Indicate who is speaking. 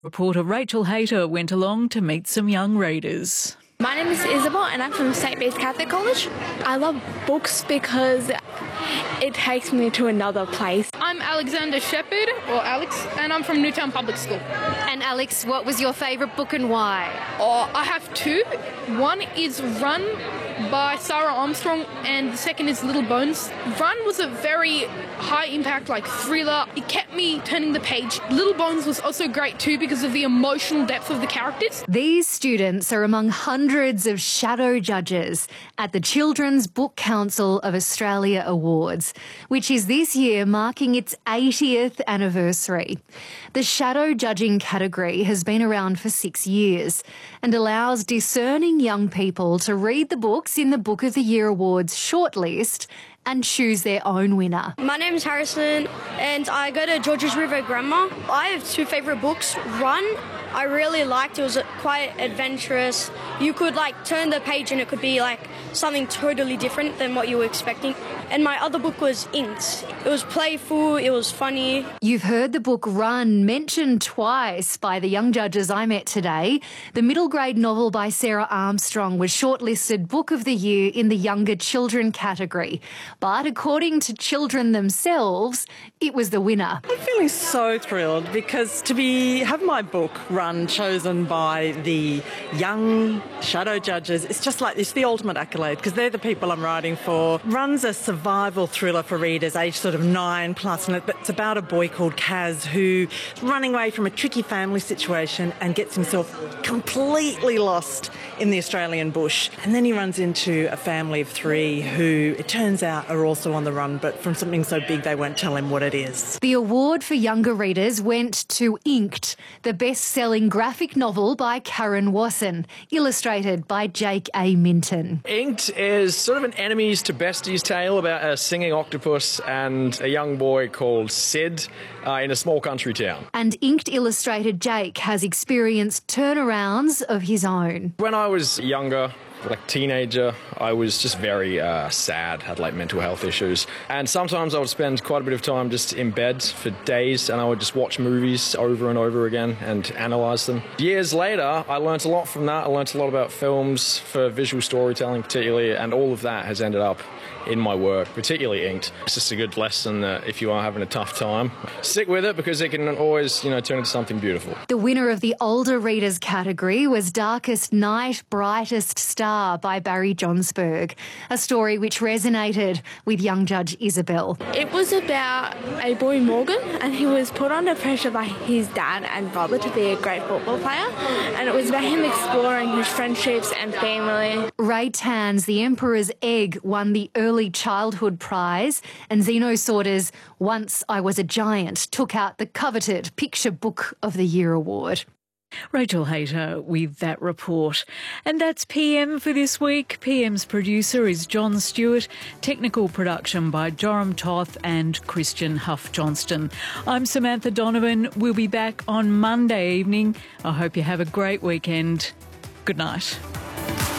Speaker 1: Reporter Rachel Hayter went along to meet some young readers.
Speaker 2: My name is Isabel and I'm from St. Bede's Catholic College. I love books because it takes me to another place.
Speaker 3: I'm Alexander Shepherd, or Alex, and I'm from Newtown Public School.
Speaker 4: And Alex, what was your favourite book and why?
Speaker 3: I have two. One is Run by Sarah Armstrong and the second is Little Bones. Run was a very high impact thriller. It kept me turning the page. Little Bones was also great too because of the emotional depth of the characters.
Speaker 4: These students are among hundreds of shadow judges at the Children's Book Council of Australia Awards, which is this year marking its 80th anniversary. The shadow judging category has been around for 6 years and allows discerning young people to read the books in the Book of the Year Awards shortlist and choose their own winner.
Speaker 5: My name is Harrison and I go to Georges River Grammar. I have two favourite books. Run, I really liked. It was quite adventurous. You could turn the page and it could be something totally different than what you were expecting. And my other book was Inked. It was playful, it was funny.
Speaker 4: You've heard the book Run mentioned twice by the young judges I met today. The middle grade novel by Sarah Armstrong was shortlisted Book of the Year in the Younger Children category. But according to children themselves, it was the winner.
Speaker 6: I'm feeling so thrilled because to have my book Run chosen by the young shadow judges, it's just it's the ultimate accolade because they're the people I'm writing for. Run's a survival thriller for readers aged sort of 9+, and it's about a boy called Kaz who's running away from a tricky family situation and gets himself completely lost in the Australian bush. And then he runs into a family of 3 who, it turns out, are also on the run, but from something so big they won't tell him what it is.
Speaker 4: The award for younger readers went to Inked, the best-selling graphic novel by Karen Wasson, illustrated by Jake A. Minton.
Speaker 7: Inked is sort of an enemies to besties tale about a singing octopus and a young boy called Sid in a small country town.
Speaker 4: And Inked illustrator Jake has experienced turnarounds of his own.
Speaker 7: When I was younger, teenager, I was just very sad, had mental health issues. And sometimes I would spend quite a bit of time just in bed for days and I would just watch movies over and over again and analyse them. Years later, I learnt a lot from that. I learnt a lot about films for visual storytelling particularly, and all of that has ended up in my work, particularly Inked. It's just a good lesson that if you are having a tough time, stick with it because it can always, turn into something beautiful.
Speaker 4: The winner of the older readers category was Darkest Night, Brightest Star by Barry Johnsberg, a story which resonated with young judge Isabel.
Speaker 2: It was about a boy, Morgan, and he was put under pressure by his dad and brother to be a great football player, and it was about him exploring his friendships and family.
Speaker 4: Ray Tan's The Emperor's Egg won the Early Childhood Prize, and Zeno Sauter's Once I Was a Giant took out the coveted Picture Book of the Year award.
Speaker 1: Rachel Hayter with that report. And that's PM for this week. PM's producer is John Stewart. Technical production by Joram Toth and Christian Huff Johnston. I'm Samantha Donovan. We'll be back on Monday evening. I hope you have a great weekend. Good night.